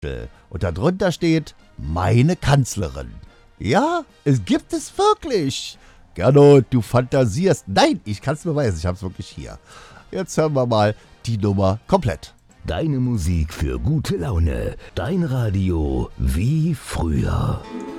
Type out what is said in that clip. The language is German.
Und darunter steht, meine Kanzlerin. Ja, es gibt es wirklich. Gernot, du fantasierst. Nein, ich kann es beweisen, ich habe es wirklich hier. Jetzt hören wir mal die Nummer komplett. Deine Musik für gute Laune. Dein Radio wie früher.